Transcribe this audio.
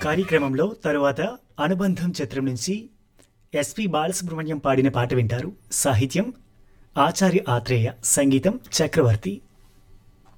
కార్యక్రమంలో తరువాత అనుబంధం చిత్రం నుంచి ఎస్పి బాలసుబ్రహ్మణ్యం పాడిన పాట వింటారు. సాహిత్యం ఆచార్య ఆత్రేయ, సంగీతం చక్రవర్తి.